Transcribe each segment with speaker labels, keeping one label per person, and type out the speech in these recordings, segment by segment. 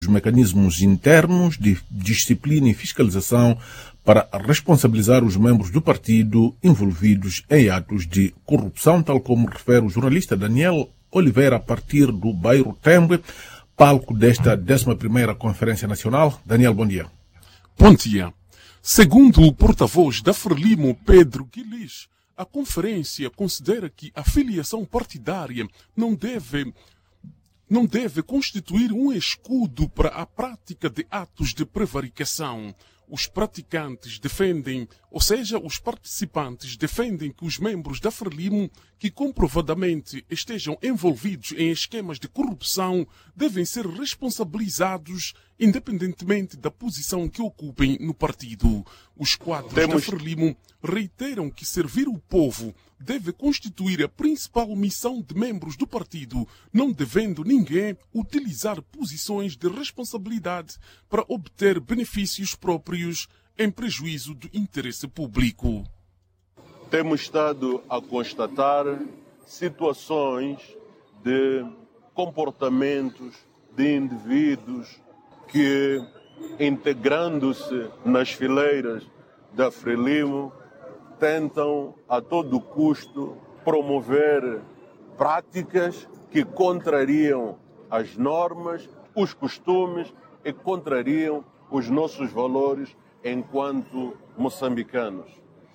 Speaker 1: os mecanismos internos de disciplina e fiscalização para responsabilizar os membros do partido envolvidos em atos de corrupção, tal como refere o jornalista Daniel Oliveira a partir do bairro Tembe, palco desta 11ª Conferência Nacional. Daniel, bom dia.
Speaker 2: Bom dia. Segundo o porta-voz da Frelimo, Pedro Guilis, a conferência considera que a filiação partidária não deve constituir um escudo para a prática de atos de prevaricação. Os praticantes defendem, ou seja, os participantes defendem que os membros da Frelimo que comprovadamente estejam envolvidos em esquemas de corrupção devem ser responsabilizados independentemente da posição que ocupem no partido. Os quadros da Frelimo reiteram que servir o povo deve constituir a principal missão de membros do partido, não devendo ninguém utilizar posições de responsabilidade para obter benefícios próprios em prejuízo do interesse público.
Speaker 3: Temos estado a constatar situações de comportamentos de indivíduos que, integrando-se nas fileiras da Frelimo, tentam a todo custo promover práticas que contrariam as normas, os costumes e contrariam os nossos valores enquanto moçambicanos.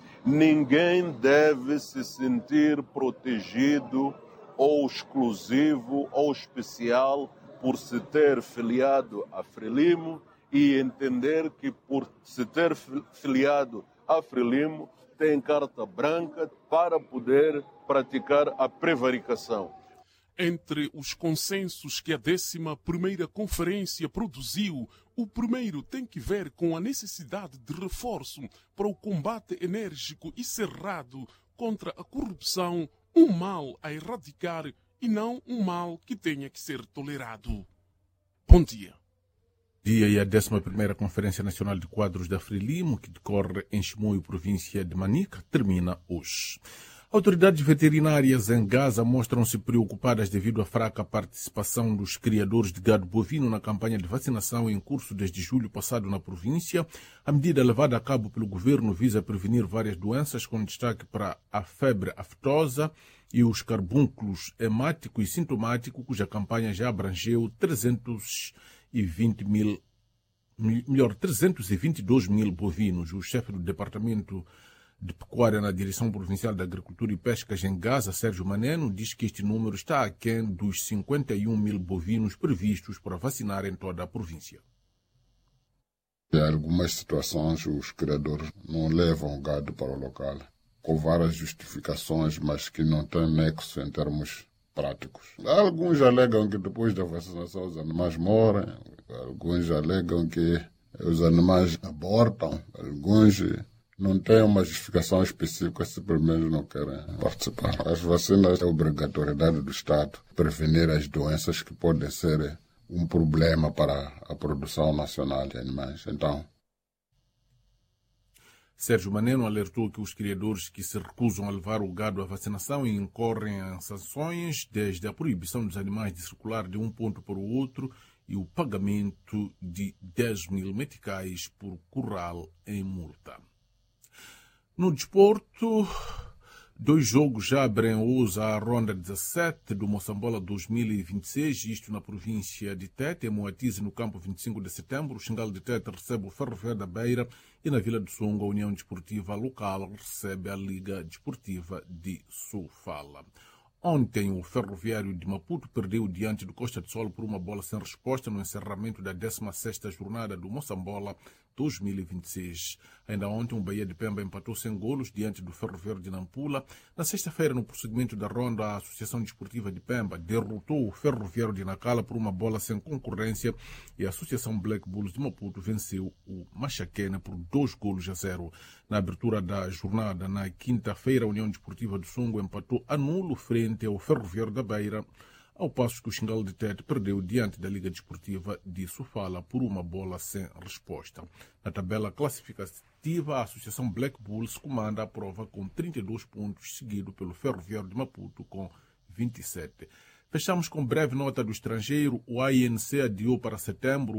Speaker 3: Ninguém deve se sentir protegido ou exclusivo ou especial por se ter filiado à Frelimo e entender que por se ter filiado à Frelimo tem carta branca para poder praticar a prevaricação.
Speaker 2: Entre os consensos que a 11ª Conferência produziu, o primeiro tem que ver com a necessidade de reforço para o combate enérgico e cerrado contra a corrupção, um mal a erradicar e não um mal que tenha que ser tolerado. Bom dia.
Speaker 1: E a 11ª Conferência Nacional de Quadros da Frelimo, que decorre em Chimoio, província de Manica, termina hoje. Autoridades veterinárias em Gaza mostram-se preocupadas devido à fraca participação dos criadores de gado bovino na campanha de vacinação em curso desde julho passado na província. A medida levada a cabo pelo governo visa prevenir várias doenças, com destaque para a febre aftosa e os carbúnculos hemático e sintomático, cuja campanha já abrangeu 322 mil bovinos. O chefe do Departamento de Pecuária na Direção Provincial da Agricultura e Pescas em Gaza, Sérgio Maneno, diz que este número está aquém dos 51 mil bovinos previstos para vacinar em toda a província.
Speaker 4: Em algumas situações, os criadores não levam o gado para o local, com várias justificações, mas que não têm nexo em termos práticos. Alguns alegam que depois da vacinação os animais morrem, alguns alegam que os animais abortam, alguns não têm uma justificação específica, simplesmente não querem participar. As vacinas é obrigatoriedade do Estado prevenir as doenças que podem ser um problema para a produção nacional de animais. Então,
Speaker 1: Sérgio Maneno alertou que os criadores que se recusam a levar o gado à vacinação incorrem em sanções, desde a proibição dos animais de circular de um ponto para o outro e o pagamento de 10 mil meticais por curral em multa. No desporto, 2 jogos já abrem hoje a ronda 17 do Moçambola 2026, isto na província de Tete, em Moatize, no campo 25 de setembro. O Xingal de Tete recebe o Ferroviário da Beira e na Vila do Songo a União Desportiva Local recebe a Liga Desportiva de Sofala. Ontem, o Ferroviário de Maputo perdeu diante do Costa de Sol por uma bola sem resposta no encerramento da 16ª jornada do Moçambola 2026. Ainda ontem, o Bahia de Pemba empatou sem golos diante do Ferroviário de Nampula. Na sexta-feira, no procedimento da ronda, a Associação Desportiva de Pemba derrotou o Ferroviário de Nacala por uma bola sem concorrência e a Associação Black Bulls de Maputo venceu o Machaquena por 2-0. Na abertura da jornada, na quinta-feira, a União Desportiva do Songo empatou a nulo frente ao Ferroviário da Beira, ao passo que o Xingal de Tete perdeu diante da Liga Desportiva de Sofala por uma bola sem resposta. Na tabela classificativa, a Associação Black Bulls comanda a prova com 32 pontos, seguido pelo Ferroviário de Maputo com 27. Fechamos com breve nota do estrangeiro. O ANC adiou para setembro